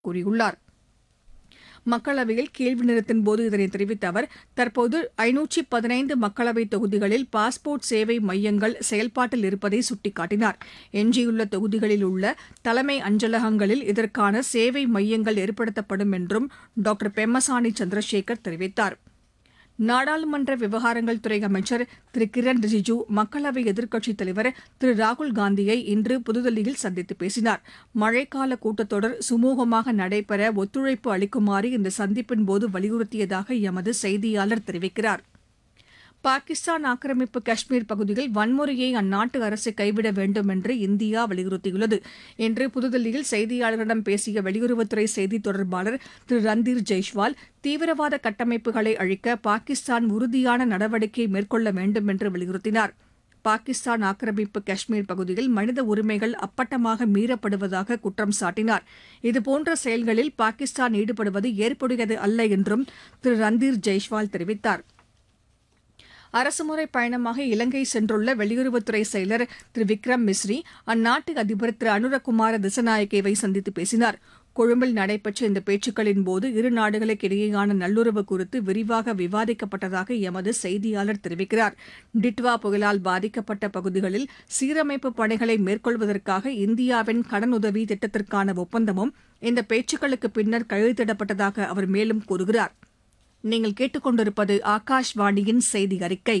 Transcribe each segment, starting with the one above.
கூறியுள்ளார். மக்களவையில் கேள்வி நேரத்தின் போது இதனை தெரிவித்த அவர், தற்போது 515 மக்களவைத் தொகுதிகளில் பாஸ்போர்ட் சேவை மையங்கள் செயல்பாட்டில் இருப்பதை சுட்டிக்காட்டினார். எஞ்சியுள்ள தொகுதிகளில் உள்ள தலைமை அஞ்சலகங்களில் இதற்கான சேவை மையங்கள் ஏற்படுத்தப்படும் என்றும் டாக்டர் பெம்மசானி சந்திரசேகர் தெரிவித்தார். நாடாளுமன்ற விவகாரங்கள் துறை அமைச்சர் திரு கிரண் ரிஜிஜூ மக்களவை எதிர்க்கட்சித் தலைவர் திரு ராகுல் காந்தியை இன்று புதுதில்லியில் சந்தித்து பேசினார். மழைக்கால கூட்டத்தொடர் சுமூகமாக நடைபெற ஒத்துழைப்பு அளிக்குமாறு இந்த சந்திப்பின் போது வலியுறுத்தியதாக எமது செய்தியாளர் தெரிவிக்கிறார். பாகிஸ்தான் ஆக்கிரமிப்பு காஷ்மீர் பகுதியில் வன்முறையை அந்நாட்டு அரசு கைவிட வேண்டும் என்று இந்தியா வலியுறுத்தியுள்ளது. இன்று புதுதில்லியில் செய்தியாளர்களிடம் பேசிய வெளியுறவுத்துறை செய்தித் தொடர்பாளர் திரு ரந்தீர் ஜெய்ஷ்வால், தீவிரவாத கட்டமைப்புகளை அழிக்க பாகிஸ்தான் உறுதியான நடவடிக்கை மேற்கொள்ள வேண்டும் என்று வலியுறுத்தினார். பாகிஸ்தான் ஆக்கிரமிப்பு காஷ்மீர் பகுதியில் மனித உரிமைகள் அப்பட்டமாக மீறப்படுவதாக குற்றம் சாட்டினார். இதுபோன்ற செயல்களில் பாகிஸ்தான் ஈடுபடுவது ஏற்புடையது அல்ல என்றும் திரு ரந்தீர் ஜெய்ஷ்வால் தெரிவித்தார். அரசுமுறை பயணமாக இலங்கை சென்றுள்ள வெளியுறவுத்துறை செயலர் திரு விக்ரம் மிஸ்ரி அந்நாட்டு அதிபர் திரு அனுரகுமார திசநாயக்கேவை சந்தித்து பேசினார். கொழும்பில் நடைபெற்ற இந்த பேச்சுக்களின் போது இரு நாடுகளுக்கு இடையேயான நல்லுறவு குறித்து விரிவாக விவாதிக்கப்பட்டதாக எமது செய்தியாளர் தெரிவிக்கிறார். டிட்வா புயலால் பாதிக்கப்பட்ட பகுதிகளில் சீரமைப்பு பணிகளை மேற்கொள்வதற்காக இந்தியாவின் கடனுதவி திட்டத்திற்கான ஒப்பந்தமும் இந்த பேச்சுக்களுக்கு பின்னர் கையெழுத்திடப்பட்டதாக அவர் மேலும் கூறுகிறார். நீங்கள் கேட்டுக்கொண்டிருப்பது ஆகாஷ்வாணியின் செய்தி அறிக்கை.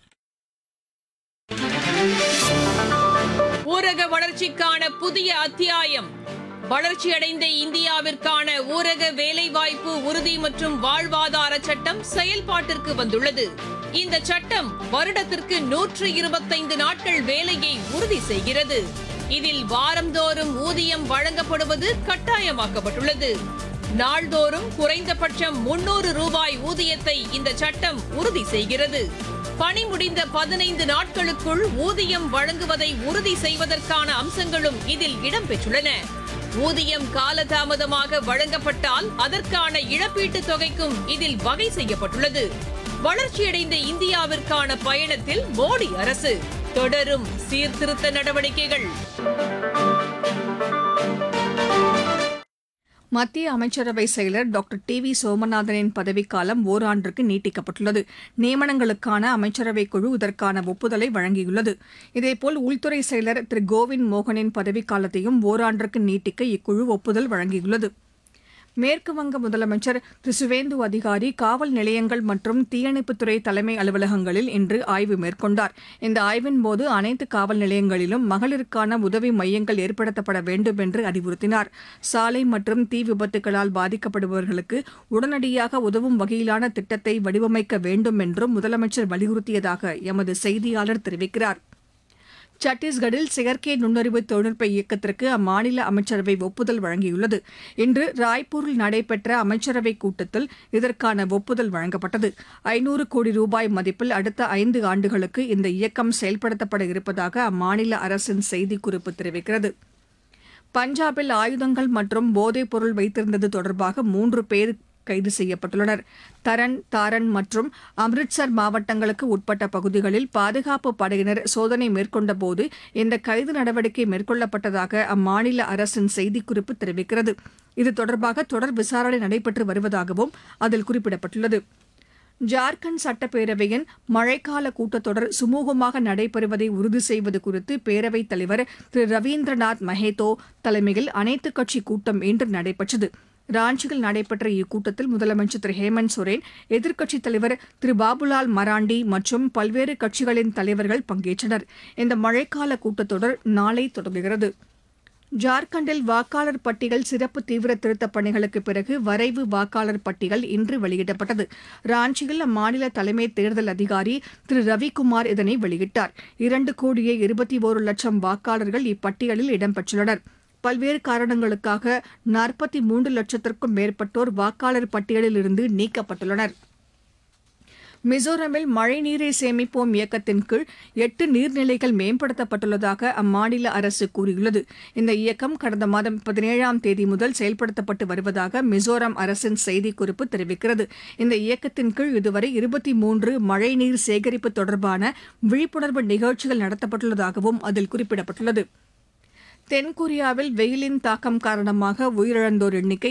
ஊரக வளர்ச்சிக்கான புதிய அத்தியாயம். வளர்ச்சியடைந்த இந்தியாவிற்கான ஊரக வேலைவாய்ப்பு உறுதி மற்றும் வாழ்வாதார சட்டம் செயல்பாட்டிற்கு வந்துள்ளது. இந்த சட்டம் வருடத்திற்கு 125 நாட்கள் வேலையை உறுதி செய்கிறது. இதில் வாரந்தோறும் ஊதியம் வழங்கப்படுவது கட்டாயமாக்கப்பட்டுள்ளது. நாள்தோறும் குறைந்தபட்சம் 300 ரூபாய் ஊதியத்தை இந்த சட்டம் உறுதி செய்கிறது. பணி முடிந்த 15 நாட்களுக்குள் ஊதியம் வழங்குவதை உறுதி செய்வதற்கான அம்சங்களும் இதில் இடம்பெற்றுள்ளன. ஊதியம் காலதாமதமாக வழங்கப்பட்டால் அதற்கான இழப்பீட்டுத் தொகைக்கும் இதில் வகை செய்யப்பட்டுள்ளது. வளர்ச்சியடைந்த இந்தியாவிற்கான பயணத்தில் மோடி அரசு தொடரும் சீர்திருத்த நடவடிக்கைகள். மத்திய அமைச்சரவை செயலர் டாக்டர் டி வி சோமநாதனின் பதவிக்காலம் ஓராண்டிற்கு நீட்டிக்கப்பட்டுள்ளது. நியமனங்களுக்கான அமைச்சரவைக் குழு இதற்கான ஒப்புதலை வழங்கியுள்ளது. இதேபோல் உள்துறை செயலர் திரு கோவிந்த் மோகனின் பதவிக்காலத்தையும் ஓராண்டிற்கு நீட்டிக்க இக்குழு ஒப்புதல் வழங்கியுள்ளது. மேற்குவங்க முதலமைச்சர் திரு சுவேந்து அதிகாரி காவல் நிலையங்கள் மற்றும் தீயணைப்புத்துறை தலைமை அலுவலகங்களில் இன்று ஆய்வு மேற்கொண்டார். இந்த ஆய்வின்போது அனைத்து காவல் நிலையங்களிலும் மகளிருக்கான உதவி மையங்கள் ஏற்படுத்தப்பட வேண்டும் என்று அறிவுறுத்தினார். சாலை மற்றும் தீ விபத்துகளால் பாதிக்கப்படுபவர்களுக்கு உடனடியாக உதவும் வகையிலான திட்டத்தை வடிவமைக்க வேண்டும் என்றும் முதலமைச்சர் வலியுறுத்தியதாக எமது செய்தியாளர் தெரிவிக்கிறார். சத்தீஸ்கரில் செயற்கை நுண்ணறிவு தொழில்நுட்ப இயக்கத்திற்கு அம்மாநில அமைச்சரவை ஒப்புதல் வழங்கியுள்ளது. இன்று ராய்ப்பூரில் நடைபெற்ற அமைச்சரவைக் கூட்டத்தில் இதற்கான ஒப்புதல் வழங்கப்பட்டது. 500 கோடி ரூபாய் மதிப்பில் அடுத்த 5 ஆண்டுகளுக்கு இந்த இயக்கம் செயல்படுத்தப்பட இருப்பதாக அம்மாநில அரசின் செய்திக்குறிப்பு தெரிவிக்கிறது. பஞ்சாபில் ஆயுதங்கள் மற்றும் போதைப் பொருள் வைத்திருந்தது தொடர்பாக 3 பேர் கைது செய்யப்பட்டுள்ளனர். தரன், தாரன் மற்றும் அம்ரிட்சர் மாவட்டங்களுக்கு உட்பட்ட பகுதிகளில் பாதுகாப்பு படையினர் சோதனை மேற்கொண்டபோது இந்த கைது நடவடிக்கை மேற்கொள்ளப்பட்டதாக அம்மாநில அரசின் செய்திக்குறிப்பு தெரிவிக்கிறது. இது தொடர்பாக தொடர் விசாரணை நடைபெற்று வருவதாகவும் அதில் குறிப்பிடப்பட்டுள்ளது. ஜார்க்கண்ட் சட்டப்பேரவையின் மழைக்கால கூட்டத்தொடர் சுமூகமாக நடைபெறுவதை உறுதி செய்வது குறித்து பேரவைத் தலைவர் திரு ரவீந்திரநாத் மஹேத்தோ தலைமையில் அனைத்துக் கட்சி கூட்டம் இன்று நடைபெற்றது. ராஞ்சியில் நடைபெற்ற இக்கூட்டத்தில் முதலமைச்சர் திரு ஹேமந்த் சோரன், எதிர்க்கட்சித் தலைவர் திரு பாபுலால் மராண்டி மற்றும் பல்வேறு கட்சிகளின் தலைவர்கள் பங்கேற்றனர். இந்த மழைக்கால கூட்டத்தொடர் நாளை தொடங்குகிறது. ஜார்க்கண்டில் வாக்காளர் பட்டியல் சிறப்பு தீவிர திருத்தப் பணிகளுக்கு பிறகு வரைவு வாக்காளர் பட்டியல் இன்று வெளியிடப்பட்டது. ராஞ்சியில் அம்மாநில தலைமை தேர்தல் அதிகாரி திரு ரவிக்குமார் இதனை வெளியிட்டார். 2,21,00,000 வாக்காளர்கள் இப்பட்டியலில் இடம்பெற்றுள்ளனர். பல்வேறு காரணங்களுக்காக 43 லட்சத்திற்கும் மேற்பட்டோர் வாக்காளர் பட்டியலில் இருந்து நீக்கப்பட்டுள்ளனர். மிசோரமில் மழைநீரை சேமிப்போம் இயக்கத்தின் கீழ் 8 நீர்நிலைகள் மேம்படுத்தப்பட்டுள்ளதாக அம்மாநில அரசு கூறியுள்ளது. இந்த இயக்கம் கடந்த மாதம் 17ஆம் தேதி முதல் செயல்படுத்தப்பட்டு வருவதாக மிசோரம் அரசின் செய்திக்குறிப்பு தெரிவிக்கிறது. இந்த இயக்கத்தின் கீழ் இதுவரை 23 மழைநீர் சேகரிப்பு தொடர்பான விழிப்புணர்வு நிகழ்ச்சிகள் நடத்தப்பட்டுள்ளதாகவும் அதில் குறிப்பிடப்பட்டுள்ளது. தென்கொரியாவில் வெயிலின் தாக்கம் காரணமாக உயிரிழந்தோர் எண்ணிக்கை